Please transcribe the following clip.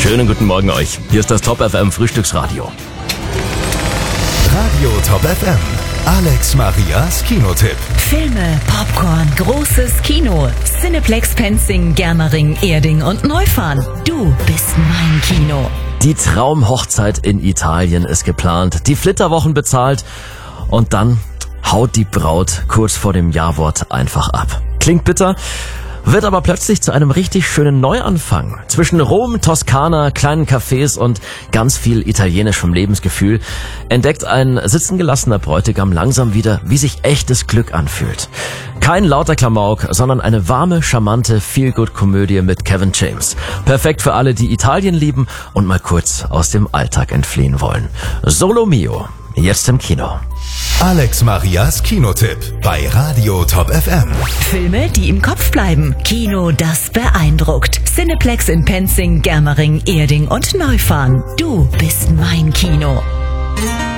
Schönen guten Morgen euch. Hier ist das Top FM Frühstücksradio. Radio Top FM. Alex Marias Kinotipp. Filme, Popcorn, großes Kino. Cineplex Penzing, Germering, Erding und Neufahren. Du bist mein Kino. Die Traumhochzeit in Italien ist geplant, die Flitterwochen bezahlt und dann haut die Braut kurz vor dem Ja-Wort einfach ab. Klingt bitter, wird aber plötzlich zu einem richtig schönen Neuanfang. Zwischen Rom, Toskana, kleinen Cafés und ganz viel italienischem Lebensgefühl entdeckt ein sitzengelassener Bräutigam langsam wieder, wie sich echtes Glück anfühlt. Kein lauter Klamauk, sondern eine warme, charmante Feel-Good-Komödie mit Kevin James. Perfekt für alle, die Italien lieben und mal kurz aus dem Alltag entfliehen wollen. Solo Mio, jetzt im Kino. Alex Marias Kinotipp bei Radio Top FM. Filme, die im Kopf bleiben. Kino, das beeindruckt. Cineplex in Penzing, Germering, Erding und Neufahren. Du bist mein Kino.